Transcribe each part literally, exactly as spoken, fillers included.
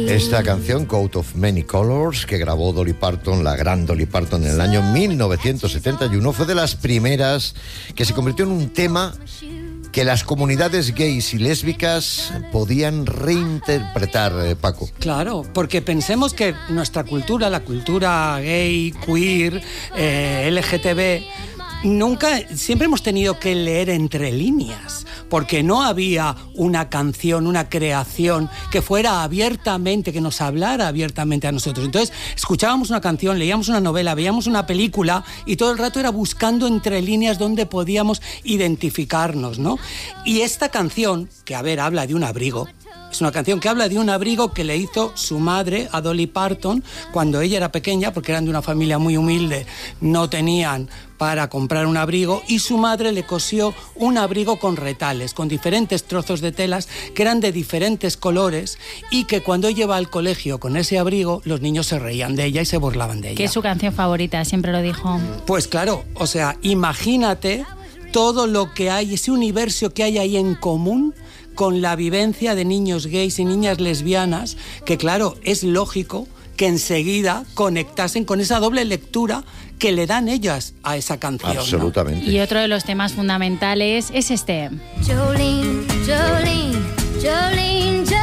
Esta canción, Coat of Many Colors, que grabó Dolly Parton, la gran Dolly Parton, en el año mil novecientos setenta y uno, fue de las primeras que se convirtió en un tema que las comunidades gays y lésbicas podían reinterpretar, eh, Paco. Claro, porque pensemos que nuestra cultura, la cultura gay, queer, eh, L G T B, nunca, siempre hemos tenido que leer entre líneas, porque no había una canción, una creación que fuera abiertamente, que nos hablara abiertamente a nosotros. Entonces, escuchábamos una canción, leíamos una novela, veíamos una película y todo el rato era buscando entre líneas donde podíamos identificarnos, ¿no? Y esta canción, que a ver, habla de un abrigo, es una canción que habla de un abrigo que le hizo su madre a Dolly Parton cuando ella era pequeña, porque eran de una familia muy humilde, no tenían para comprar un abrigo, y su madre le cosió un abrigo con retales, con diferentes trozos de telas que eran de diferentes colores, y que cuando ella iba al colegio con ese abrigo, los niños se reían de ella y se burlaban de ella. Que es su canción favorita, siempre lo dijo. Pues claro, o sea, imagínate todo lo que hay, ese universo que hay ahí en común con la vivencia de niños gays y niñas lesbianas, que claro, es lógico que enseguida conectasen con esa doble lectura que le dan ellas a esa canción. Absolutamente. ¿No? Y otro de los temas fundamentales es este. Jolene, Jolene, Jolene, Jolene,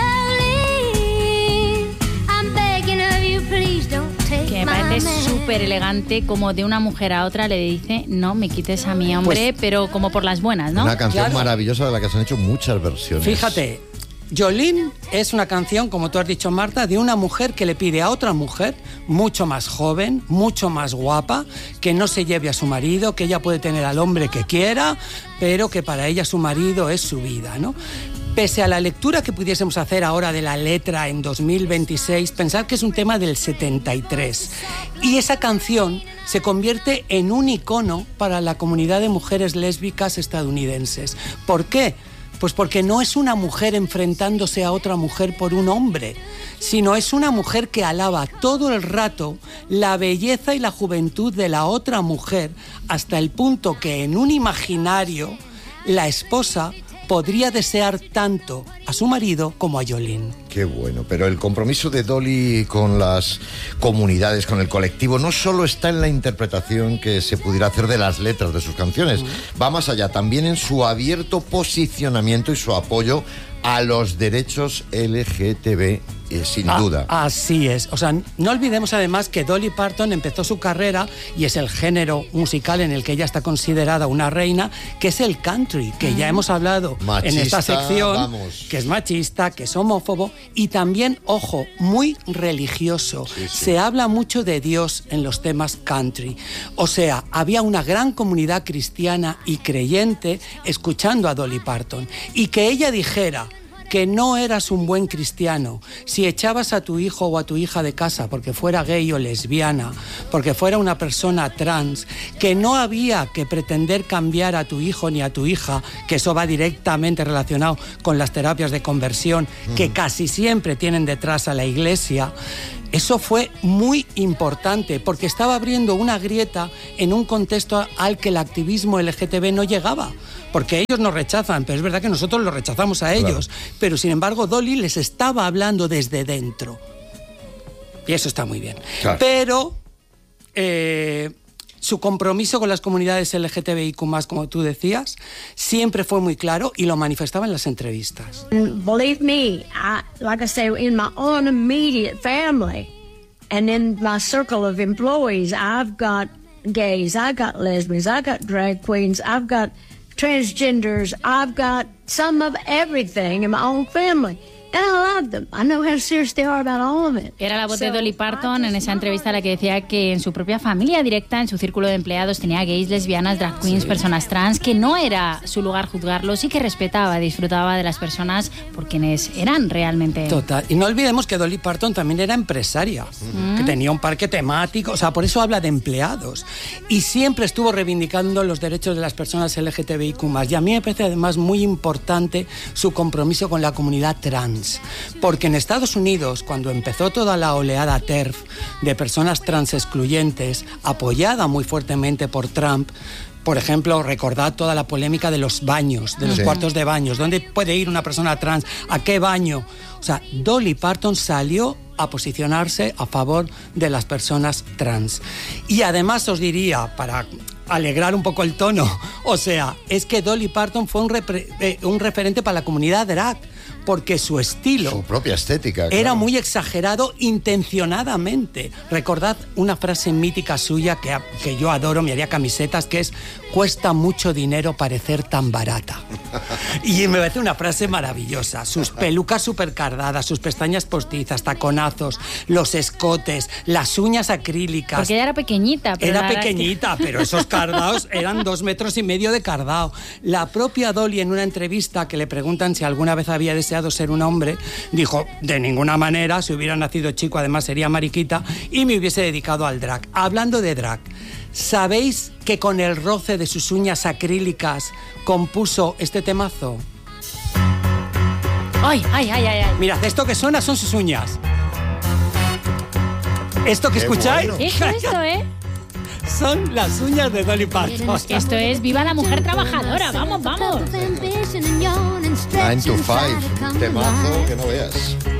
I'm begging of you, please don't take que me parece súper elegante, como de una mujer a otra le dice, no me quites a mi hombre, pues, pero como por las buenas, ¿no? Una canción claro. maravillosa de la que se han hecho muchas versiones. Fíjate, Jolene es una canción, como tú has dicho, Marta, de una mujer que le pide a otra mujer, mucho más joven, mucho más guapa, que no se lleve a su marido, que ella puede tener al hombre que quiera, pero que para ella su marido es su vida, ¿no? Pese a la lectura que pudiésemos hacer ahora de la letra en dos mil veintiséis, pensar que es un tema del setenta y tres. Y esa canción se convierte en un icono para la comunidad de mujeres lésbicas estadounidenses. ¿Por qué? Pues porque no es una mujer enfrentándose a otra mujer por un hombre, sino es una mujer que alaba todo el rato la belleza y la juventud de la otra mujer, hasta el punto que en un imaginario la esposa podría desear tanto a su marido como a Jolene. Qué bueno, pero el compromiso de Dolly con las comunidades, con el colectivo, no solo está en la interpretación que se pudiera hacer de las letras de sus canciones, mm. va más allá, también en su abierto posicionamiento y su apoyo a los derechos L G T B, eh, sin ah, duda. Así es. O sea, no olvidemos además que Dolly Parton empezó su carrera, y es el género musical en el que ella está considerada una reina, que es el country, que ya hemos hablado machista, en esta sección, vamos. que es machista, que es homófobo, y también, ojo, muy religioso. Sí, sí. Se habla mucho de Dios en los temas country. O sea, había una gran comunidad cristiana y creyente escuchando a Dolly Parton, y que ella dijera que no eras un buen cristiano si echabas a tu hijo o a tu hija de casa porque fuera gay o lesbiana, porque fuera una persona trans, que no había que pretender cambiar a tu hijo ni a tu hija, que eso va directamente relacionado con las terapias de conversión, mm. que casi siempre tienen detrás a la iglesia. Eso fue muy importante porque estaba abriendo una grieta en un contexto al que el activismo L G T B no llegaba, porque ellos nos rechazan, pero es verdad que nosotros los rechazamos a ellos, claro. Pero sin embargo Dolly les estaba hablando desde dentro, y eso está muy bien, claro. Pero eh, su compromiso con las comunidades L G T B I Q más, como tú decías, siempre fue muy claro y lo manifestaba en las entrevistas. Believe me, I, like I say, in my own immediate family and in my circle of employees, I've got gays, I've got lesbians, I've got drag queens, I've got transgenders, I've got some of everything in my own family. And I love them. I know how serious they are about all of it. Era la voz de Dolly Parton en esa entrevista, la que decía que en su propia familia directa, en su círculo de empleados, tenía gays, lesbianas, drag queens, sí. personas trans, que no era su lugar juzgarlos y que respetaba, disfrutaba de las personas por quienes eran realmente. Total. Y no olvidemos que Dolly Parton también era empresaria, mm. que tenía un parque temático, o sea, por eso habla de empleados. Y siempre estuvo reivindicando los derechos de las personas L G T B I Q más. Y a mí me parece además muy importante su compromiso con la comunidad trans. trans. Porque en Estados Unidos, cuando empezó toda la oleada TERF de personas trans excluyentes, apoyada muy fuertemente por Trump, por ejemplo, recordad toda la polémica de los baños, de los sí. cuartos de baños. ¿Dónde puede ir una persona trans? ¿A qué baño? O sea, Dolly Parton salió a posicionarse a favor de las personas trans. Y además os diría, para alegrar un poco el tono, o sea, es que Dolly Parton fue un, repre- eh, un referente para la comunidad drag, porque su estilo... Su propia estética. Era claro. muy exagerado intencionadamente. Recordad una frase mítica suya que, que yo adoro, me haría camisetas, que es: cuesta mucho dinero parecer tan barata. Y me parece una frase maravillosa. Sus pelucas súper cardadas, sus pestañas postizas, taconazos, los escotes, las uñas acrílicas. Porque ella era pequeñita. Pero era pequeñita, que... pero esos cardaos eran dos metros y medio de cardao. La propia Dolly, en una entrevista que le preguntan si alguna vez había deseado ser un hombre, dijo: de ninguna manera, si hubiera nacido chico además sería mariquita y me hubiese dedicado al drag. Hablando de drag, ¿sabéis que con el roce de sus uñas acrílicas compuso este temazo? ¡Ay, ay, ay, ay! ay. Mirad, esto que suena son sus uñas. ¿Esto que Qué escucháis? Bueno. Esto, esto, ¿eh? Son las uñas de Dolly Parton. Esto es Viva la Mujer Trabajadora. Vamos, vamos. nine to five, temazo que no veas.